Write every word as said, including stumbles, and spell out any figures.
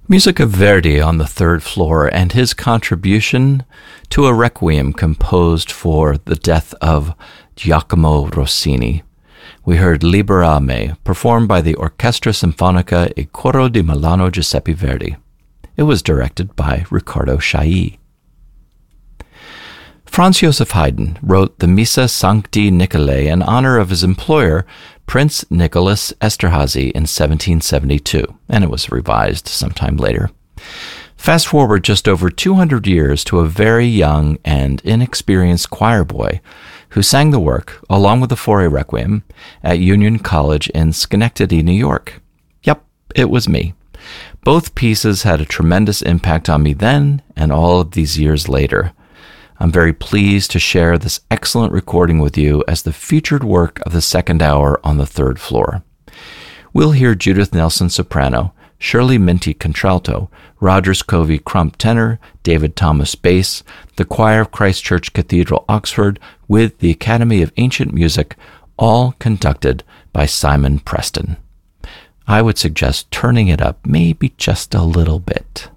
Music of Verdi on the third floor and his contribution to a requiem composed for the death of Giacomo Rossini. We heard Libera Me, performed by the Orchestra Sinfonica e Coro di Milano Giuseppe Verdi. It was directed by Riccardo Chailly. Franz Joseph Haydn wrote the Missa Sancti Nicolae in honor of his employer, Prince Nicholas Esterhazy, in seventeen seventy-two, and it was revised sometime later. Fast forward just over two hundred years to a very young and inexperienced choir boy who sang the work, along with the Fauré Requiem, at Union College in Schenectady, New York. Yep, it was me. Both pieces had a tremendous impact on me then and all of these years later. I'm very pleased to share this excellent recording with you as the featured work of the second hour on the third floor. We'll hear Judith Nelson soprano, Shirley Minty contralto, Rogers Covey Crump tenor, David Thomas bass, the Choir of Christ Church Cathedral Oxford with the Academy of Ancient Music, all conducted by Simon Preston. I would suggest turning it up maybe just a little bit.